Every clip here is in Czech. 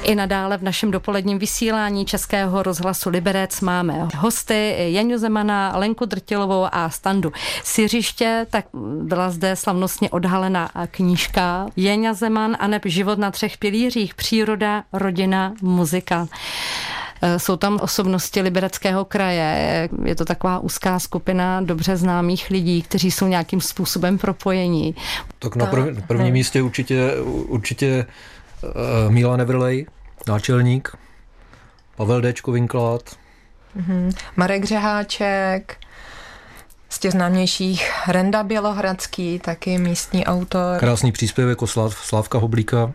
I nadále v našem dopoledním vysílání Českého rozhlasu Liberec máme hosty Jaňu Zemana, Lenku Drtilovou a Standu Siřiště. Tak byla zde slavnostně odhalena knížka Jaňa Zeman aneb Život na třech pilířích, příroda, rodina, muzika. Jsou tam osobnosti Libereckého kraje, je to taková úzká skupina dobře známých lidí, kteří jsou nějakým způsobem propojení. Tak na prvním místě určitě Míla Nevrlej, náčelník, Pavel Déčko Vinklát. Marek Řeháček, z těch známějších Renda Bělohradský, taky místní autor. Krásný příspěvek o Slávka Hoblíka.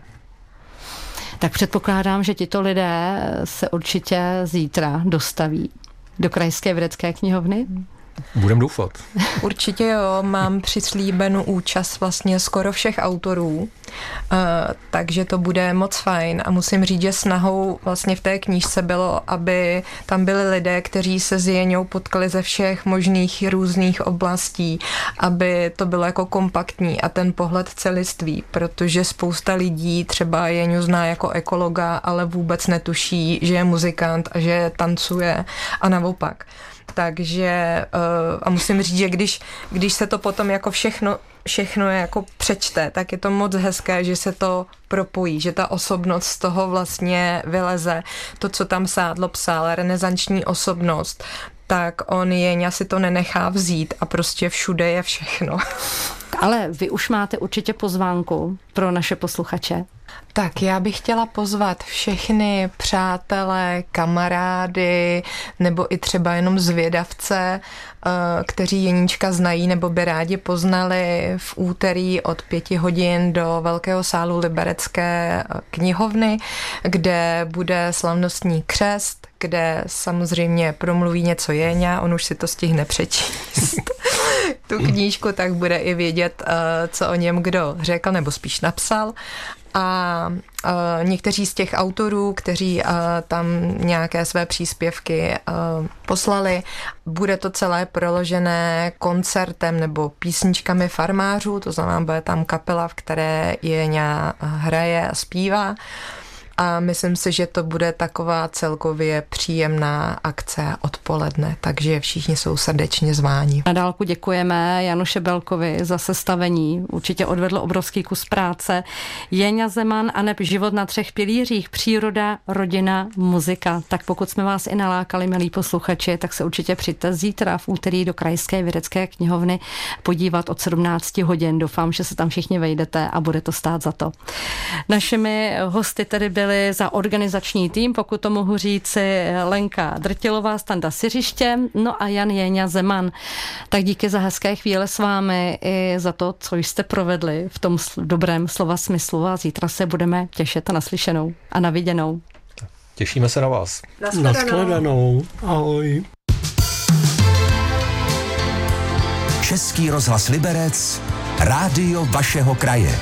Tak předpokládám, že tito lidé se určitě zítra dostaví do Krajské vědecké knihovny. Budem doufat. Určitě jo, mám přislíbenou účast vlastně skoro všech autorů, takže to bude moc fajn a musím říct, že snahou vlastně v té knížce bylo, aby tam byli lidé, kteří se s Jeňou potkali ze všech možných různých oblastí, aby to bylo jako kompaktní a ten pohled celistvý, protože spousta lidí třeba Jeňu zná jako ekologa, ale vůbec netuší, že je muzikant a že tancuje a naopak. Takže a musím říct, že když se to potom jako všechno jako přečte, tak je to moc hezké, že se to propojí, že ta osobnost z toho vlastně vyleze. To, co tam Sádlo psal, renesanční osobnost, tak on Jeňa si to nenechá vzít a prostě všude je všechno. Ale vy už máte určitě pozvánku pro naše posluchače. Tak já bych chtěla pozvat všechny přátelé, kamarády nebo i třeba jenom zvědavce, kteří Jeníčka znají nebo by rádi poznali v úterý od 5 hodin do Velkého sálu Liberecké knihovny, kde bude slavnostní křest, kde samozřejmě promluví něco Jeňa, on už si to stihne přečíst. Tu knížku, tak bude i vědět, co o něm kdo řekl nebo spíš napsal. A někteří z těch autorů, kteří tam nějaké své příspěvky poslali, bude to celé proložené koncertem nebo písničkami farmářů, to znamená, bude tam kapela, v které Jeňa hraje a zpívá. A myslím si, že to bude taková celkově příjemná akce odpoledne, takže všichni jsou srdečně zváni. Na dálku děkujeme Janu Šebelkovi za sestavení, určitě odvedl obrovský kus práce. Jaňa Zeman aneb Život na třech pilířích, příroda, rodina, muzika. Tak pokud jsme vás i nalákali, milí posluchači, tak se určitě přijďte zítra v úterý do Krajské vědecké knihovny podívat od 17 hodin. Doufám, že se tam všichni vejdete a bude to stát za to. Našimi hosty tedy byli za organizační tým, pokud to mohu říci, Lenka Drtilová, Standa Siřiště, no a Jan Jaňa Zeman. Tak díky za hezké chvíle s vámi i za to, co jste provedli v tom dobrém slova smyslu a zítra se budeme těšit a naslyšenou a na viděnou. Těšíme se na vás. Nashledanou. Ahoj. Český rozhlas Liberec, rádio vašeho kraje.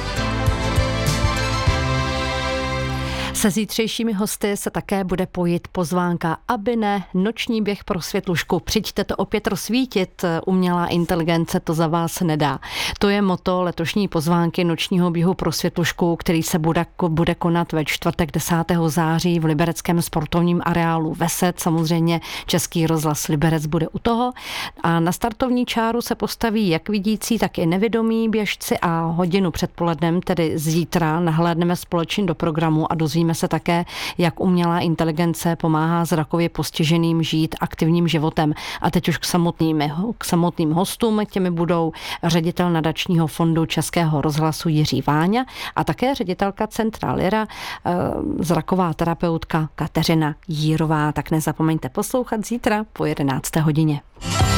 Se zítřejšími hosty se také bude pojit pozvánka, aby ne noční běh pro světlušku. Přijďte to opět rozsvítit, umělá inteligence to za vás nedá. To je motto letošní pozvánky nočního běhu pro světlušku, který se bude konat ve čtvrtek 10. září v libereckém sportovním areálu Veset. Samozřejmě Český rozhlas Liberec bude u toho. A na startovní čáru se postaví jak vidící, tak i nevědomí běžci a hodinu předpolednem, tedy zítra, nahlédneme společně do programu a dozvíme se také, jak umělá inteligence pomáhá zrakově postiženým žít aktivním životem. A teď už k samotným hostům, těmi budou ředitel nadačního fondu Českého rozhlasu Jiří Váňa a také ředitelka Centra Lyra, zraková terapeutka Kateřina Jírová. Tak nezapomeňte poslouchat zítra po 11. hodině.